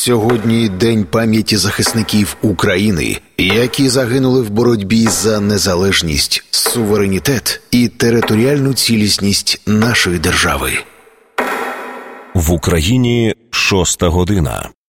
Сьогодні День пам'яті захисників України, які загинули в боротьбі за незалежність, суверенітет і територіальну цілісність нашої держави. В Україні 6 година.